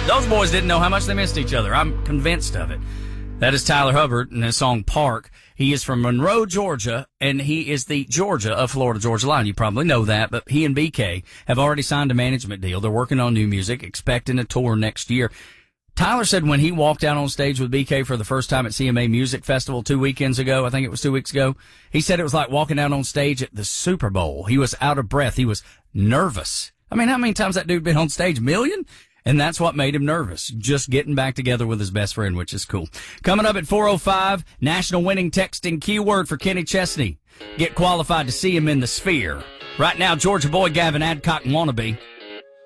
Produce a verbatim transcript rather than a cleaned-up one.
Those boys didn't know how much they missed each other. I'm convinced of it. That is Tyler Hubbard and his song Park. He is from Monroe, Georgia, and he is the Georgia of Florida-Georgia line. You probably know that, but he and B K have already signed a management deal. They're working on new music, expecting a tour next year. Tyler said when he walked out on stage with B K for the first time at C M A Music Festival two weekends ago, I think it was two weeks ago, he said it was like walking out on stage at the Super Bowl. He was out of breath. He was nervous. I mean, how many times that dude been on stage? A million? And that's what made him nervous, just getting back together with his best friend, which is cool. Coming up at four oh five, national winning texting keyword for Kenny Chesney. Get qualified to see him in the Sphere. Right now, Georgia boy Gavin Adcock wannabe.